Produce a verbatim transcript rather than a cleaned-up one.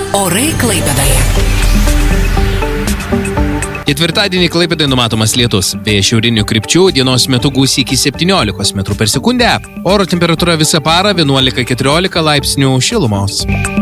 Orai Klaipėdoje. Ketvirtadienį Klaipėdai numatomas lietus. Vėjas šiaurinių krypčių, dienos metu gūsiai iki septyniolikos metrų per sekundę. Oro temperatūra visą parą vienuolika keturiolika laipsnių šilumos.